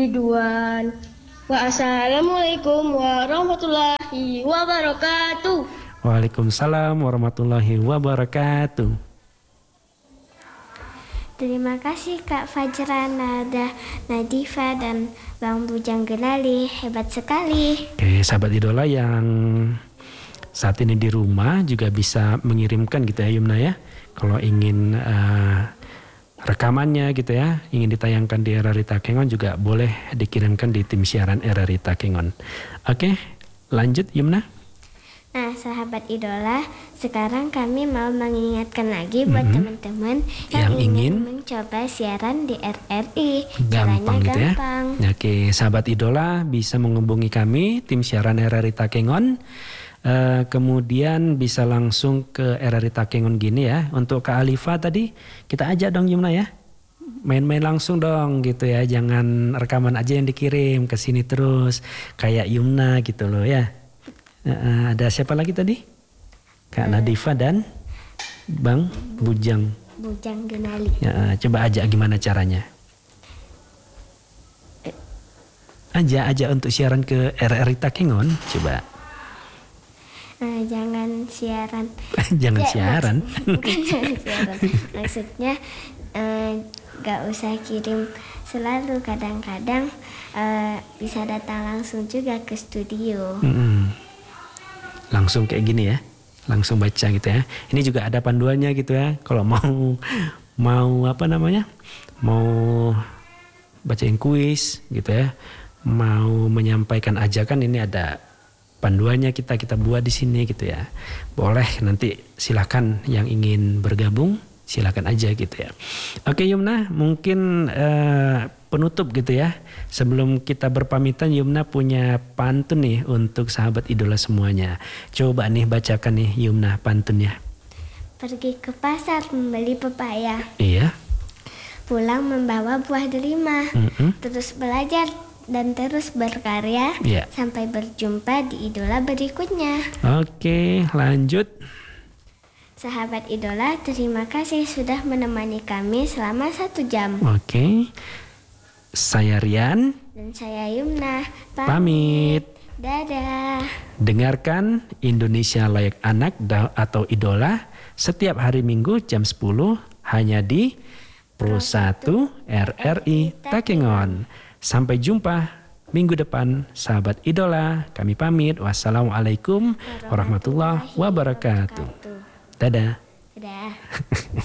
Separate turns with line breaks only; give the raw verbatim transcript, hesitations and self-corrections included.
Ridwan. Wassalamualaikum warahmatullahi wabarakatuh.
Waalaikumsalam warahmatullahi wabarakatuh.
Terima kasih Kak Fajra, Nada, Nadifa, dan Bang Bujang Genali. Hebat sekali.
Oke, sahabat idola yang saat ini di rumah juga bisa mengirimkan gitu ya Yumna ya. Kalau ingin uh, rekamannya gitu ya, ingin ditayangkan di R R I Takengon juga boleh dikirimkan di tim siaran R R I Takengon. Oke, lanjut Yumna.
Nah, sahabat idola, sekarang kami mau mengingatkan lagi buat
Mm-hmm.
teman-teman yang,
Yang ingin
ingin mencoba siaran di R R I.
Gampang
Caranya
gitu
gampang.
ya. Oke, sahabat idola bisa menghubungi kami tim siaran R R I Takengon. Uh, kemudian bisa langsung ke R R I Takengon gini ya. Untuk Kak Alifa tadi kita ajak dong Yumna ya. Main-main langsung dong gitu ya. Jangan rekaman aja yang dikirim ke sini terus kayak Yumna gitu loh ya. Uh, ada siapa lagi tadi? Kak Nadifa dan Bang Bujang.
Bujang Genali.
Ya, coba ajak gimana caranya? Aja aja untuk siaran ke R R I Takengon, coba.
Nah, jangan siaran.
Jangan
Ya,
siaran.
Maksud, bukan jangan siaran. Maksudnya eh, gak usah kirim selalu. Kadang-kadang eh, bisa datang langsung juga ke studio.
Mm-mm. Langsung kayak gini ya, langsung baca gitu ya. Ini juga ada panduannya gitu ya. Kalau mau mau apa namanya, mau bacain kuis gitu ya, mau menyampaikan ajakan, ini ada panduannya kita kita buat di sini gitu ya. Boleh nanti silakan yang ingin bergabung silakan aja gitu ya. Oke Yumna, mungkin uh, penutup gitu ya. Sebelum kita berpamitan, Yumna punya pantun nih untuk sahabat idola semuanya. Coba nih bacakan nih Yumna pantunnya.
Pergi ke pasar membeli pepaya.
Iya.
Pulang membawa buah delima.
Mm-mm.
Terus belajar dan terus berkarya.
Iya.
Sampai berjumpa di idola berikutnya.
Oke, lanjut.
Sahabat idola, terima kasih sudah menemani kami selama satu jam.
Oke. Saya Rian.
Dan saya Yumna. Pamit.
Pamit.
Dadah.
Dengarkan Indonesia Layak Anak da- atau Idola setiap hari Minggu jam sepuluh hanya di Pro satu R R I Takengon. Sampai jumpa minggu depan sahabat idola. Kami pamit. Wassalamualaikum warahmatullahi wabarakatuh. Dadah.
Dadah.